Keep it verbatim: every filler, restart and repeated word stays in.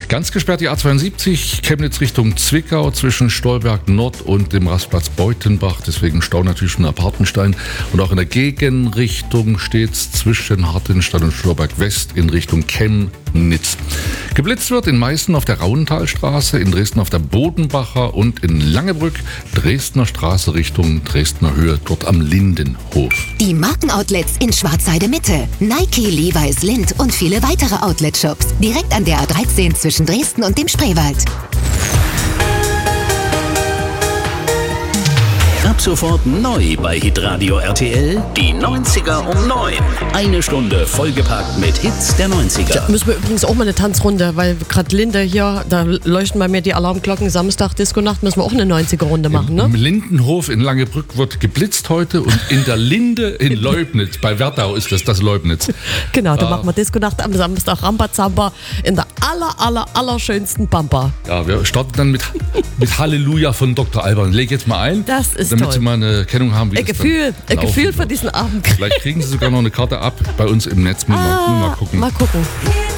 Ganz gesperrt die A zweiundsiebzig, Chemnitz Richtung Zwickau zwischen Stolberg Nord und dem Rastplatz Beutenbach. Deswegen Stau natürlich schon ab Hartenstein. Und auch in der Gegenrichtung steht es zwischen Hartenstein und Stolberg West in Richtung Chemnitz. Geblitzt wird in Meißen auf der Raunentalstraße, in Dresden auf der Bodenbacher und in Langebrück, Dresdner Straße Richtung Dresdner Höhe, dort am Lindenhof. Die Markenoutlets in Schwarzheide Mitte, Nike, Levi's, Lindt und viele weitere Outlet-Shops. Direkt an der A dreizehn zwischen Dresden und dem Spreewald. Ab sofort neu bei Hitradio R T L, die neunziger um neun. Eine Stunde vollgepackt mit Hits der neunziger. Da müssen wir übrigens auch mal eine Tanzrunde, weil gerade Linde hier, da leuchten bei mir die Alarmglocken. Samstag, Disco-Nacht, müssen wir auch eine neunziger-Runde machen, ne? Im Lindenhof in Langebrück wird geblitzt heute und in der Linde in Leubnitz, bei Werdau ist das, das Leubnitz. Genau, da Ah. machen wir Disco-Nacht am Samstag, Rambazamba in der aller, aller, aller schönsten Pampa. Ja, wir starten dann mit, mit Halleluja von Doktor Alban. Leg jetzt mal ein, Das ist damit toll. Sie mal eine Kennung haben, wie Ein das Gefühl, dann ein Gefühl laufen für wird. diesen Abend. Vielleicht kriegen Sie sogar noch eine Karte ab bei uns im Netz. Mal, Ah, mal gucken. Mal gucken.